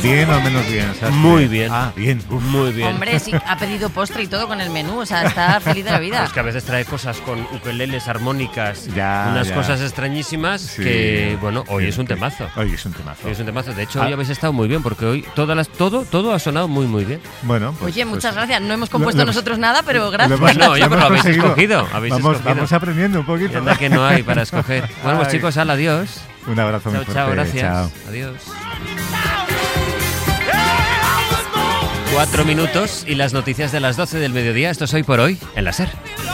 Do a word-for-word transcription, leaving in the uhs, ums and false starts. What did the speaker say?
¿Bien o menos bien? ¿Sabes? Muy bien. Ah, bien. Uf. Muy bien. Hombre, sí, ha pedido postre y todo con el menú, o sea, está feliz de la vida. Es que a veces trae cosas con ukeleles, armónicas, Ya, unas ya. cosas extrañísimas Sí. que, bueno, hoy Sí, es un sí. temazo. Hoy es un temazo. Hoy es un temazo. De hecho, Ah. hoy habéis estado muy bien porque hoy todas las, todo, todo ha sonado muy, muy bien. Bueno, pues, Oye, muchas pues, gracias. No hemos compuesto lo- lo- nosotros nada, pero lo gracias. hemos- Bueno, oye, lo pero hemos habéis conseguido. escogido, habéis vamos, escogido. vamos aprendiendo un poquito. Anda que no hay para escoger. Bueno, pues Ay. chicos, al adiós. Un abrazo muy Chao, fuerte. chao, gracias. Chao. Adiós. Cuatro minutos y las noticias de las doce del mediodía. Esto es Hoy por Hoy en la SER.